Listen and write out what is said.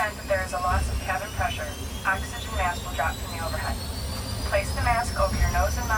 extent that there is a loss of cabin pressure, oxygen mask will drop from the overhead. Place the mask over your nose and mouth